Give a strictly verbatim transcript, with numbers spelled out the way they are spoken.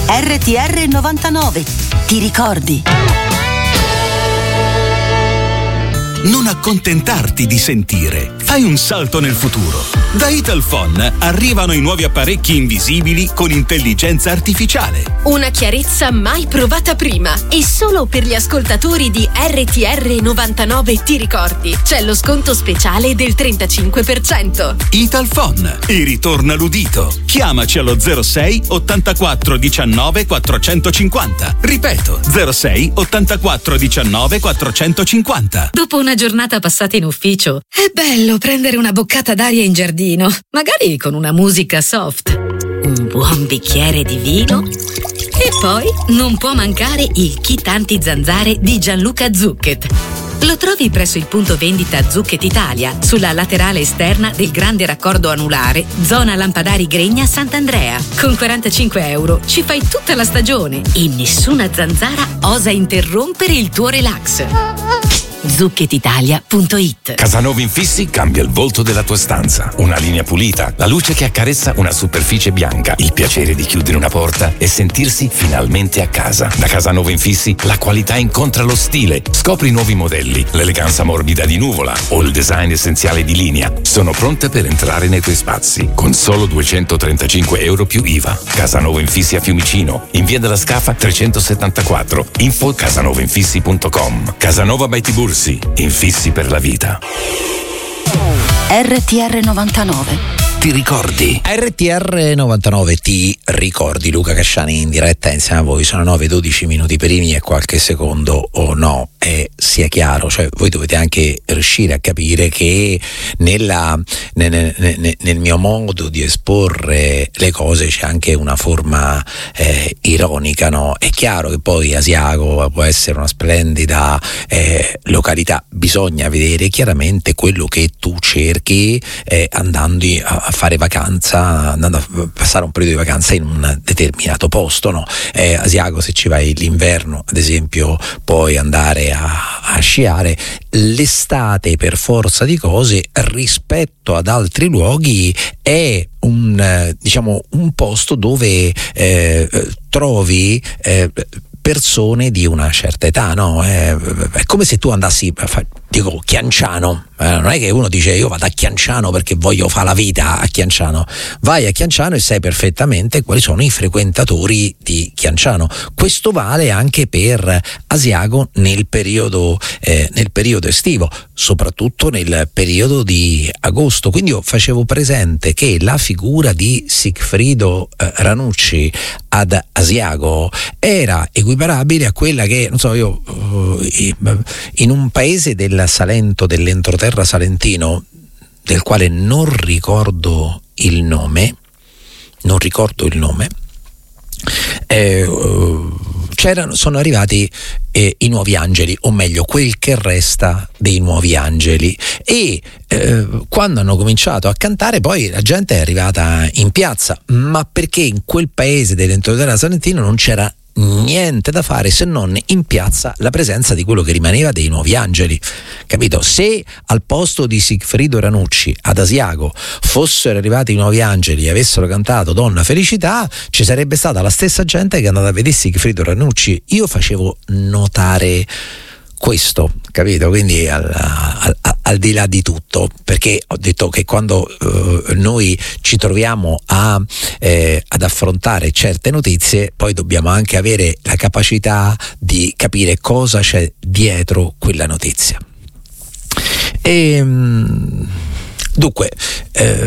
R T R novantanove. Ti ricordi? Non accontentarti di sentire. Fai un salto nel futuro. Da Italphone arrivano i nuovi apparecchi invisibili con intelligenza artificiale. Una chiarezza mai provata prima. E solo per gli ascoltatori di R T R novantanove Ti ricordi, c'è lo sconto speciale del trentacinque per cento. Italphone e ritorna l'udito. Chiamaci allo zero sei ottantaquattro diciannove quattrocentocinquanta. Ripeto, zero sei ottantaquattro diciannove quattrocentocinquanta. Dopo una giornata passata in ufficio, è bello prendere una boccata d'aria in giardino, magari con una musica soft, un buon bicchiere di vino e poi non può mancare il kit anti-zanzare di Gianluca Zucchet. Lo trovi presso il punto vendita Zucchet Italia, sulla laterale esterna del grande raccordo anulare, zona Lampadari Gregna Sant'Andrea. Con quarantacinque euro ci fai tutta la stagione e nessuna zanzara osa interrompere il tuo relax. zucchet italia punto it. Casanova Infissi cambia il volto della tua stanza. Una linea pulita, la luce che accarezza una superficie bianca, il piacere di chiudere una porta e sentirsi finalmente a casa. Da Casanova Infissi la qualità incontra lo stile. Scopri nuovi modelli, l'eleganza morbida di Nuvola o il design essenziale di Linea. Sono pronte per entrare nei tuoi spazi con solo duecentotrentacinque euro più I V A. Casanova Infissi a Fiumicino, in via della Scafa trecentosettantaquattro. Info casanova infissi punto com. Casanova by Tibursi. Infissi per la vita. R T R novantanove. Ti ricordi? R T R novantanove ti ricordi. Luca Casciani in diretta insieme a voi. Sono nove e dodici minuti primi e qualche secondo o no, e sia chiaro, cioè voi dovete anche riuscire a capire che nella, nel, nel, nel mio modo di esporre le cose c'è anche una forma eh, ironica, no? È chiaro che poi Asiago può essere una splendida eh, località, bisogna vedere chiaramente quello che tu cerchi eh, andando a fare vacanza, andando a passare un periodo di vacanza in un determinato posto, no? Eh, Asiago, se ci vai l'inverno ad esempio puoi andare a, a sciare, l'estate per forza di cose rispetto ad altri luoghi è un, diciamo, un posto dove eh, trovi eh, persone di una certa età, no? È, è come se tu andassi a fare, dico, Chianciano, eh, non è che uno dice io vado a Chianciano perché voglio fare la vita a Chianciano, vai a Chianciano e sai perfettamente quali sono i frequentatori di Chianciano. Questo vale anche per Asiago nel periodo eh, nel periodo estivo, soprattutto nel periodo di agosto. Quindi io facevo presente che la figura di Sigfrido eh, Ranucci ad Asiago era equiparabile a quella che, non so, io uh, in un paese del Salento, dell'entroterra salentino, del quale non ricordo il nome, non ricordo il nome, eh, uh, c'erano, sono arrivati eh, i Nuovi Angeli, o meglio quel che resta dei Nuovi Angeli, e eh, quando hanno cominciato a cantare poi la gente è arrivata in piazza, ma perché in quel paese dell'entroterra salentino non c'era niente da fare se non in piazza la presenza di quello che rimaneva dei Nuovi Angeli, capito? Se al posto di Sigfrido Ranucci ad Asiago fossero arrivati i Nuovi Angeli e avessero cantato Donna Felicità, ci sarebbe stata la stessa gente che è andata a vedere Sigfrido Ranucci. Io facevo notare questo, capito? Quindi al, al, al di là di tutto, perché ho detto che quando eh, noi ci troviamo a, eh, ad affrontare certe notizie, poi dobbiamo anche avere la capacità di capire cosa c'è dietro quella notizia. E, dunque eh,